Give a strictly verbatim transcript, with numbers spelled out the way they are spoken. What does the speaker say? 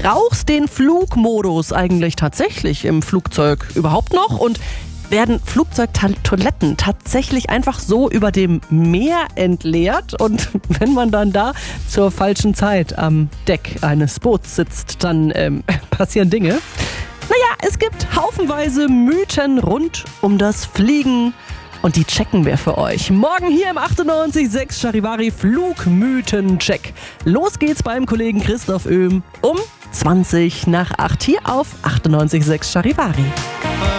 Brauchst den Flugmodus eigentlich tatsächlich im Flugzeug überhaupt noch? Und werden Flugzeugtoiletten tatsächlich einfach so über dem Meer entleert? Und wenn man dann da zur falschen Zeit am Deck eines Boots sitzt, dann ähm, passieren Dinge. Naja, es gibt haufenweise Mythen rund um das Fliegen und die checken wir für euch. Morgen hier im achtundneunzig Komma sechs Charivari Flugmythen-Check. Los geht's beim Kollegen Christoph Oehm um zwanzig nach acht hier auf achtundneunzig Komma sechs Charivari.